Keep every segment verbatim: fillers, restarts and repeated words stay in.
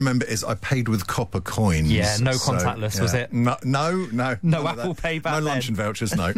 remember is I paid with copper coins. Yeah, no so, contactless, yeah. was it? No, no, no. No Apple Pay back No then. lunch and vouchers, no.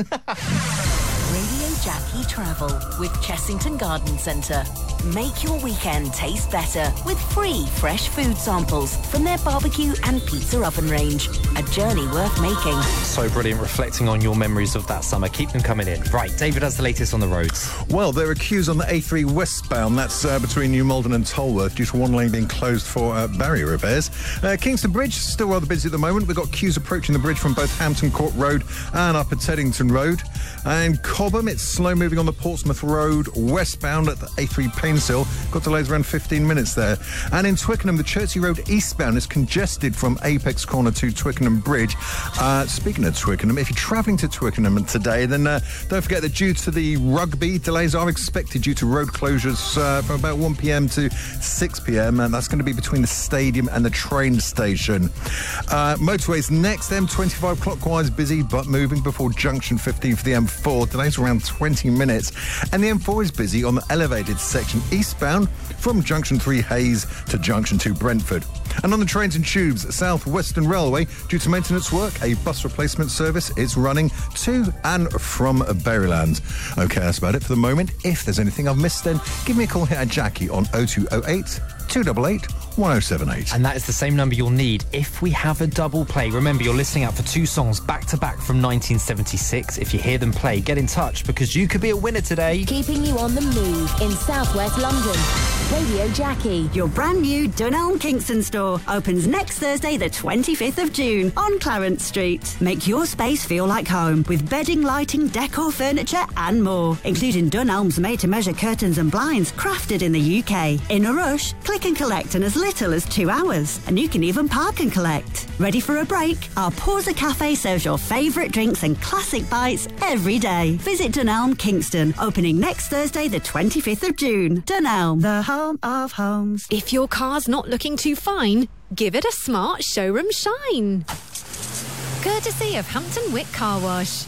Radio Jackie Travel with Chessington Garden Centre. Make your weekend taste better with free fresh food samples from their barbecue and pizza oven range. A journey worth making. So brilliant, reflecting on your memories of that summer. Keep them coming in. Right, David has the latest on the roads. Well, there are queues on the A three westbound. That's uh, between New Malden and Tolworth due to one lane being closed for uh, barrier repairs. Uh, Kingston Bridge, still rather busy at the moment. We've got queues approaching the bridge from both Hampton Court Road and up at Teddington Road. And Cobham, it's slow moving on the Portsmouth Road westbound at the A three Painshill. Got delays around fifteen minutes there. And in Twickenham, the Chertsey Road eastbound is congested from Apex Corner to Twickenham Bridge. Uh, speaking of Twickenham, if you're travelling to Twickenham today, then uh, don't forget that due to the rugby, delays are expected due to road closures uh, from about one p m to six p m, and that's going to be between the stadium and the train station. Uh, motorways next, M twenty-five clockwise busy but moving before junction fifteen for the M four. Delays around twenty minutes. And the M four is busy on the elevated section eastbound from junction three Hayes to junction two Brentford. And on the trains and tubes, South Western Railway, due to maintenance work, a bus replacement service is running to and from Berrylands. OK, that's about it for the moment. If there's anything I've missed, then give me a call here at Jackie on oh two oh eight, two eight eight, one oh seven eight. And that is the same number you'll need if we have a double play. Remember, you're listening out for two songs back-to-back from nineteen seventy-six. If you hear them play, get in touch because you could be a winner today. Keeping you on the move in southwest London. Radio Jackie. Your brand new Dunelm Kingston store opens next Thursday the twenty-fifth of June on Clarence Street. Make your space feel like home with bedding, lighting, decor, furniture and more, including Dunelm's made-to-measure curtains and blinds crafted in the U K. In a rush? Click and collect in as little as two hours, and you can even park and collect. Ready for a break? Our Pausa Cafe serves your favourite drinks and classic bites every day. Visit Dunelm Kingston, opening next Thursday the twenty-fifth of June. Dunelm, the home of homes. If your car's not looking too fine, give it a smart showroom shine. Courtesy of Hampton Wick Car Wash.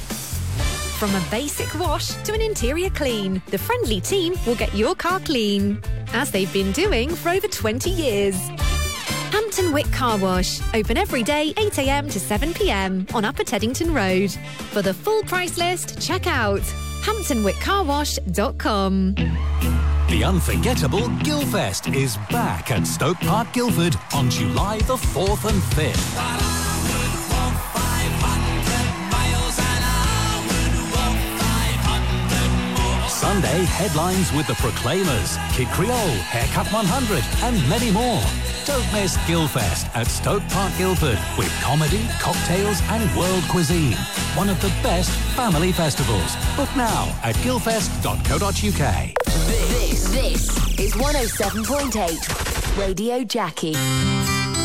From a basic wash to an interior clean, the friendly team will get your car clean, as they've been doing for over twenty years. Hampton Wick Car Wash, open every day eight a m to seven p m on Upper Teddington Road. For the full price list, check out hampton wick car wash dot com. The unforgettable Guildfest is back at Stoke Park, Guildford on July the fourth and fifth. Sunday headlines with the Proclaimers, Kid Creole, Haircut one hundred and many more. Don't miss Guildfest at Stoke Park, Guildford with comedy, cocktails and world cuisine. One of the best family festivals. Book now at guildfest dot co dot u k. This, this is one oh seven point eight Radio Jackie.